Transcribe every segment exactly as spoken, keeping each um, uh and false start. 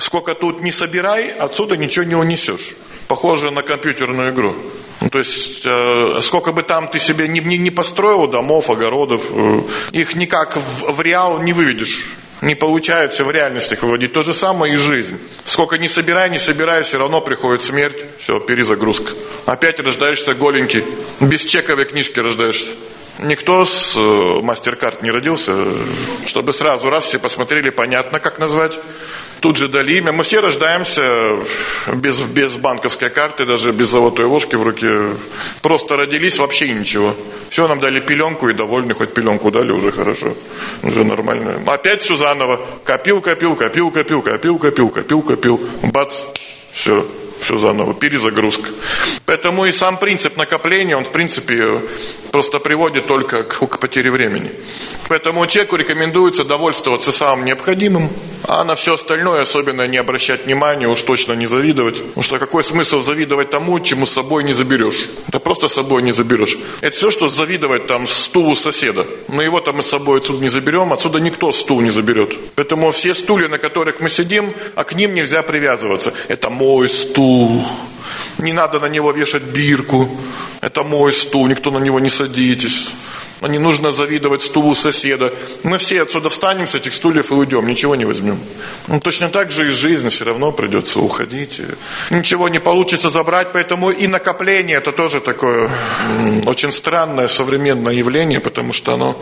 Сколько тут не собирай, отсюда ничего не унесешь. Похоже на компьютерную игру. Ну, то есть, э, сколько бы там ты себе не, не, не построил домов, огородов, э, их никак в, в реал не выведешь. Не получается в реальности их выводить. То же самое и жизнь. Сколько не собирай, не собирай, все равно приходит смерть. Все, перезагрузка. Опять рождаешься голенький. Без чековой книжки рождаешься. Никто с э, мастер-карт не родился, чтобы сразу раз все посмотрели, понятно, как назвать. Тут же дали имя. Мы все рождаемся без, без банковской карты, даже без золотой ложки в руке. Просто родились, вообще ничего. Все, нам дали пеленку и довольны, хоть пеленку дали, уже хорошо. Уже нормально. Опять все заново. Копил, копил, копил, копил, копил, копил, копил, копил. Бац, все. Все заново, перезагрузка. Поэтому и сам принцип накопления, он в принципе просто приводит только к, к потере времени. Поэтому человеку рекомендуется довольствоваться самым необходимым, а на все остальное особенно не обращать внимания, уж точно не завидовать. Потому что какой смысл завидовать тому, чему с собой не заберешь? Это просто с собой не заберешь. Это все, что завидовать там стулу соседа. Но его-то мы с собой отсюда не заберем, отсюда никто стул не заберет. Поэтому все стулья, на которых мы сидим, а к ним нельзя привязываться. Это мой стул. Не надо на него вешать бирку. Это мой стул, никто на него не садитесь. Не нужно завидовать стулу соседа. Мы все отсюда встанем с этих стульев и уйдем, ничего не возьмем. Ну, точно так же и жизнь, все равно придется уходить. Ничего не получится забрать, поэтому и накопление это тоже такое очень странное современное явление, потому что оно,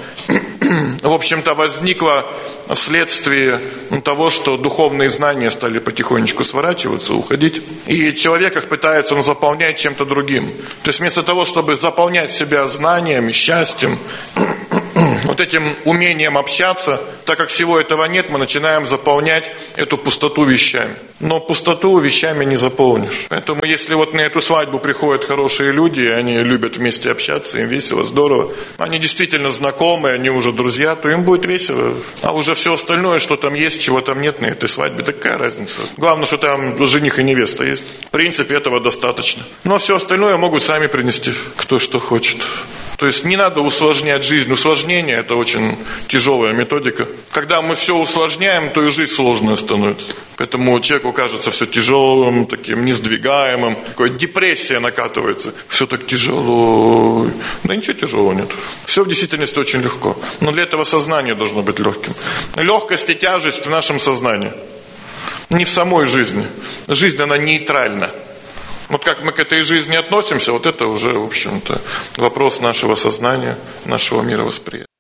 в общем-то, возникло вследствие того, что духовные знания стали потихонечку сворачиваться, уходить. И человек их пытается он заполнять чем-то другим. То есть вместо того, чтобы заполнять себя знаниями, счастьем, вот этим умением общаться, так как всего этого нет, мы начинаем заполнять эту пустоту вещами. Но пустоту вещами не заполнишь. Поэтому если вот на эту свадьбу приходят хорошие люди, они любят вместе общаться, им весело, здорово, они действительно знакомы, они уже друзья, то им будет весело. А уже все остальное, что там есть, чего там нет на этой свадьбе, такая разница. Главное, что там жених и невеста есть. В принципе, этого достаточно. Но все остальное могут сами принести, кто что хочет. То есть не надо усложнять жизнь. Усложнение – это очень тяжелая методика. Когда мы все усложняем, то и жизнь сложная становится. Поэтому человеку кажется все тяжелым, таким несдвигаемым. Такая депрессия накатывается. Все так тяжело. Да ничего тяжелого нет. Все в действительности очень легко. Но для этого сознание должно быть легким. Легкость и тяжесть в нашем сознании. Не в самой жизни. Жизнь, она нейтральна. Вот как мы к этой жизни относимся, вот это уже, в общем-то, вопрос нашего сознания, нашего мировосприятия.